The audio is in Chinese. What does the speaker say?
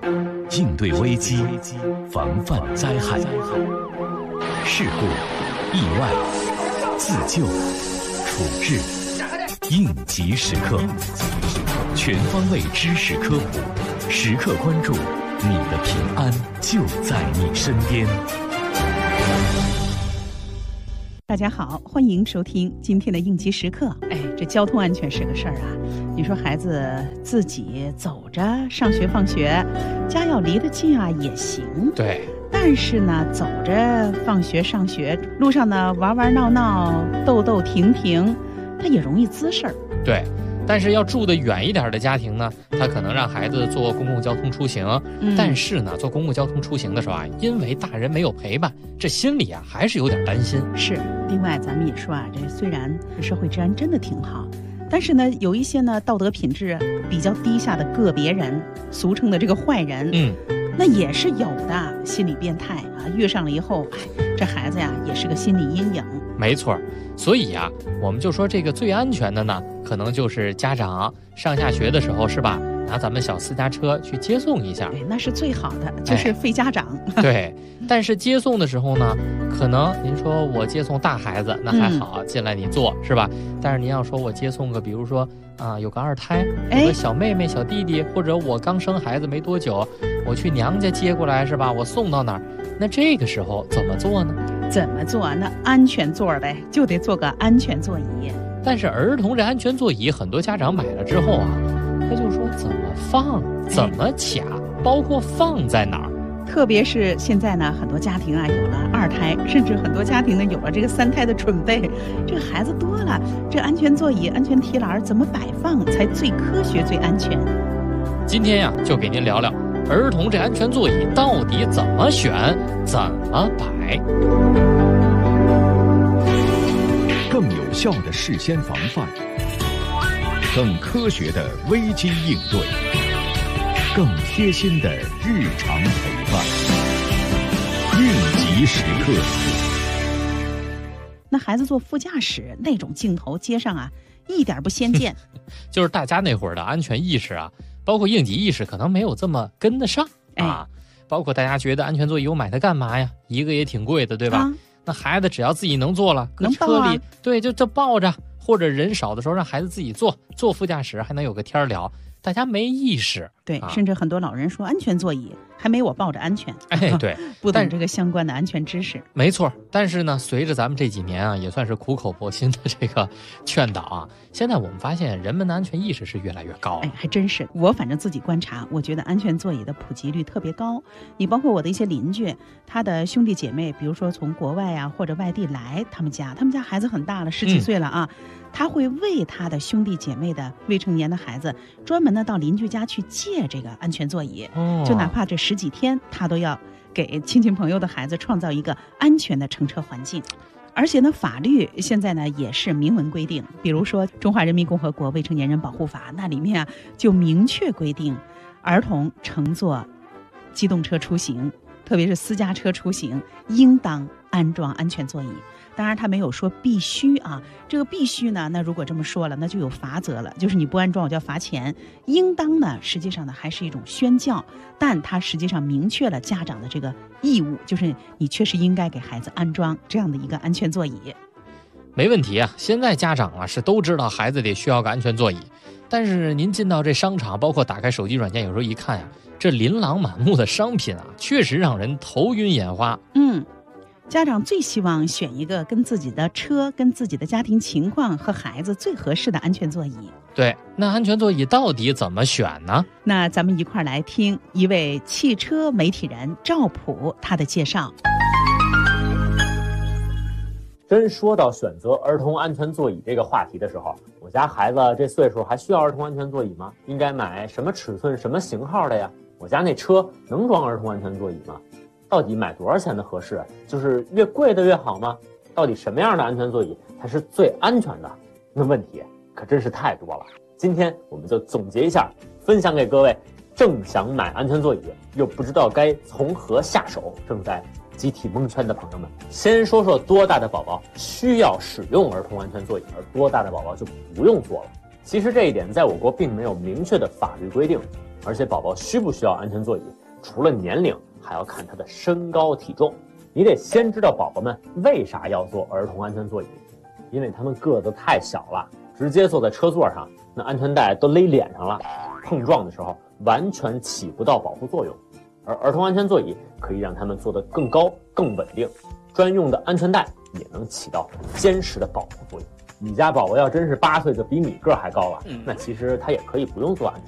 应对危机，防范灾害，事故、意外、自救、处置，应急时刻，全方位知识科普，时刻关注你的平安就在你身边。 大家好，欢迎收听今天的应急时刻。这交通安全是个事儿啊。你说孩子自己走着上学放学，家要离得近啊也行。 对。 但是呢，走着放学上学，路上呢玩玩闹闹、斗斗停停，它也容易滋事儿。 对。但是要住得远一点的家庭呢，他可能让孩子坐公共交通出行，但是呢，坐公共交通出行的时候啊，因为大人没有陪伴，这心里啊还是有点担心。 是，另外咱们也说啊，这虽然社会治安真的挺好，但是呢，有一些呢道德品质比较低下的个别人，俗称的这个坏人，那也是有的，心理变态啊，遇上了以后，这孩子呀也是个心理阴影。 没错，所以啊，我们就说这个最安全的呢，可能就是家长上下学的时候，是吧？拿咱们小私家车去接送一下， 对，那是最好的，就是费家长。 对，但是接送的时候呢，可能您说我接送大孩子，那还好，进来你坐，是吧？但是您要说我接送个，比如说有个二胎，有个小妹妹、小弟弟，或者我刚生孩子没多久，我去娘家接过来，是吧？我送到哪儿？那这个时候怎么做呢？ 怎么做？那安全座呗，就得做个安全座椅。 但是儿童这安全座椅，很多家长买了之后啊，他就说怎么放、怎么卡，包括放在哪儿。 特别是现在呢，很多家庭啊有了二胎，甚至很多家庭呢有了这个三胎的准备。这个孩子多了，这安全座椅、安全提篮怎么摆放才最科学、最安全？ 今天呀，就给您聊聊儿童这安全座椅到底怎么选、怎么摆。 更有效的事先防范，更科学的危机应对，更贴心的日常陪伴。应急时刻。 那孩子坐副驾驶那种镜头，街上啊一点不鲜见。 就是大家那会儿的安全意识啊，包括应急意识，可能没有这么跟得上啊。包括大家觉得安全座椅我买它干嘛呀？一个也挺贵的，对吧？那孩子只要自己能坐了，搁车里，对，就抱着，或者人少的时候让孩子自己坐副驾驶，还能有个天聊。大家没意识， 对，甚至很多老人说安全座椅还没我抱着安全。 对， 不懂这个相关的安全知识。 没错，但是呢，随着咱们这几年啊，也算是苦口婆心的这个劝导啊，现在我们发现人们的安全意识是越来越高。 还真是，我反正自己观察，我觉得安全座椅的普及率特别高。你包括我的一些邻居，他的兄弟姐妹，比如说从国外啊或者外地来他们家孩子很大了，10几岁了啊。他会为他的兄弟姐妹的未成年的孩子专门的到邻居家去借这个安全座椅，就哪怕这10几天，他都要给亲戚朋友的孩子创造一个安全的乘车环境。而且呢，法律现在呢也是明文规定，比如说《中华人民共和国未成年人保护法》，那里面啊就明确规定，儿童乘坐机动车出行，特别是私家车出行，应当安装安全座椅。当然他没有说必须啊，这个必须呢，那如果这么说了，那就有罚则了，就是你不安装我就要罚钱。应当呢，实际上呢还是一种宣教，但它实际上明确了家长的这个义务，就是你确实应该给孩子安装这样的一个安全座椅。 没问题啊，现在家长啊是都知道孩子得需要个安全座椅，但是您进到这商场，包括打开手机软件，有时候一看呀，这琳琅满目的商品啊，确实让人头晕眼花。 家长最希望选一个跟自己的车、跟自己的家庭情况和孩子最合适的安全座椅。 对，那安全座椅到底怎么选呢？ 那咱们一块来听一位汽车媒体人赵普他的介绍。 真说到选择儿童安全座椅这个话题的时候，我家孩子这岁数还需要儿童安全座椅吗？应该买什么尺寸、什么型号的呀？我家那车能装儿童安全座椅吗？到底买多少钱的合适？就是越贵的越好吗？到底什么样的安全座椅才是最安全的？那问题可真是太多了。今天我们就总结一下，分享给各位正想买安全座椅又不知道该从何下手，正在集体蒙圈的朋友们。先说说多大的宝宝需要使用儿童安全座椅，而多大的宝宝就不用做了。其实这一点在我国并没有明确的法律规定， 而且宝宝需不需要安全座椅，除了年龄，还要看他的身高体重。你得先知道宝宝们为啥要坐儿童安全座椅，因为他们个子太小了，直接坐在车座上，那安全带都勒脸上了，碰撞的时候完全起不到保护作用。而儿童安全座椅可以让他们坐得更高、更稳定，专用的安全带也能起到坚实的保护作用。你家宝宝要真是8岁就比你个还高了，那其实他也可以不用坐安全